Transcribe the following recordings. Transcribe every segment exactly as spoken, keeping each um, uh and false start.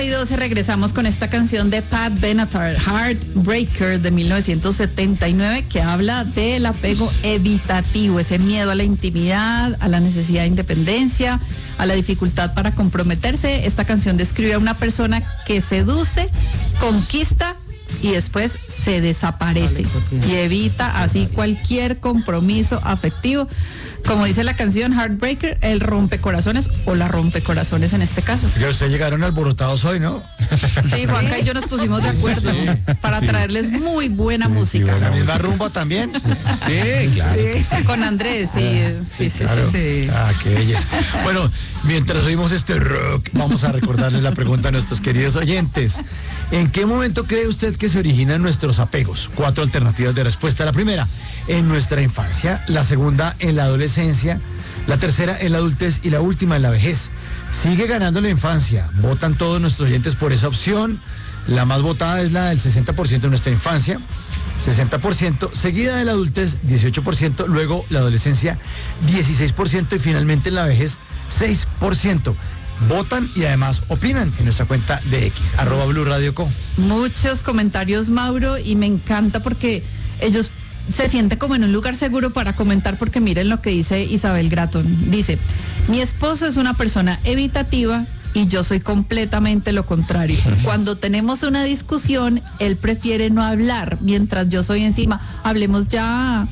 nueve y doce regresamos con esta canción de Pat Benatar, Heartbreaker, de mil novecientos setenta y nueve, que habla del apego evitativo, ese miedo a la intimidad, a la necesidad de independencia, a la dificultad para comprometerse. Esta canción describe a una persona que seduce, conquista y después se desaparece y evita así cualquier compromiso afectivo. Como dice la canción Heartbreaker, el rompecorazones o la rompecorazones en este caso. Ya ustedes llegaron alborotados hoy, ¿no? Sí, Juanca y yo nos pusimos de acuerdo sí, sí, para sí. traerles muy buena sí, música. Sí, buena ¿La misma rumba también? Sí, claro. Sí. Sí. Con Andrés, sí. Ah, sí, sí, claro. sí, sí. Ah, qué belleza. Bueno, mientras oímos este rock, vamos a recordarles la pregunta a nuestros queridos oyentes. ¿En qué momento cree usted que se originan nuestros apegos? Cuatro alternativas de respuesta. La primera, en nuestra infancia. La segunda, en la adolescencia. La tercera, en la adultez. Y la última, en la vejez. Sigue ganando la infancia. Votan todos nuestros oyentes por esa opción. La más votada es la del sesenta por ciento de nuestra infancia, sesenta por ciento, seguida de la adultez, dieciocho por ciento, luego la adolescencia, dieciséis por ciento y finalmente en la vejez, seis por ciento. Votan y además opinan en nuestra cuenta de X, arroba Blue Radio Co. Muchos comentarios, Mauro, y me encanta porque ellos se sienten como en un lugar seguro para comentar, porque miren lo que dice Isabel Gratton. Dice, mi esposo es una persona evitativa y yo soy completamente lo contrario. Cuando tenemos una discusión, él prefiere no hablar, mientras yo soy encima, hablemos ya.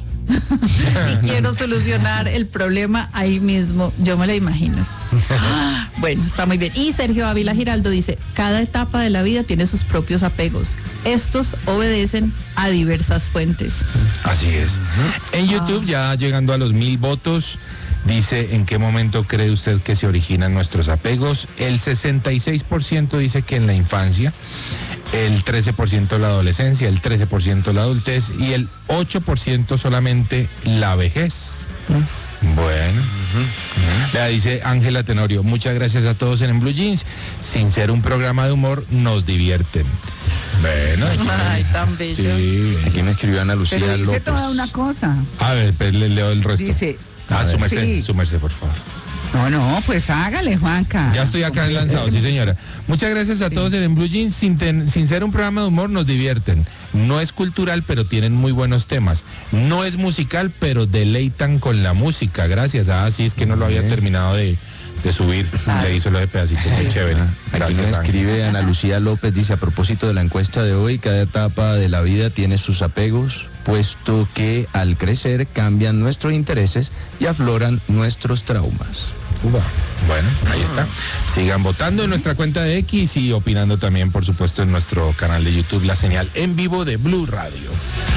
Y quiero solucionar el problema ahí mismo, yo me lo imagino. Bueno, está muy bien. Y Sergio Ávila Giraldo dice, cada etapa de la vida tiene sus propios apegos. Estos obedecen a diversas fuentes. Así es. En YouTube, ya llegando a los mil votos, dice, ¿en qué momento cree usted que se originan nuestros apegos? El sesenta y seis por ciento dice que en la infancia, el trece por ciento la adolescencia, el trece por ciento la adultez y el ocho por ciento solamente la vejez. Bueno, uh-huh. Ya dice Ángela Tenorio, muchas gracias a todos en, en Blue Jeans. Sin ser un programa de humor, nos divierten. Bueno, ay, tan bello. Sí. Aquí me escribió Ana Lucía Pero dice López. toda una cosa. A ver, pues le leo el resto. Dice, ah, su merced, sí. su merced, por favor. No, no, pues hágale, Juanca. Ya estoy acá lanzado, sí señora. Muchas gracias a sí. todos en, en Blue Jeans. Sin, ten, sin ser un programa de humor, nos divierten. No es cultural, pero tienen muy buenos temas. No es musical, pero deleitan con la música. Gracias. Ah, sí, es que no lo había terminado de, de subir. Ah. Le hizo lo de pedacito, muy chévere. Gracias. Aquí me escribe Ana Lucía López, dice, a propósito de la encuesta de hoy, cada etapa de la vida tiene sus apegos, puesto que al crecer cambian nuestros intereses y afloran nuestros traumas. Uba. Bueno, ahí está. Sigan votando en nuestra cuenta de X y opinando también, por supuesto, en nuestro canal de YouTube, la señal en vivo de Blue Radio.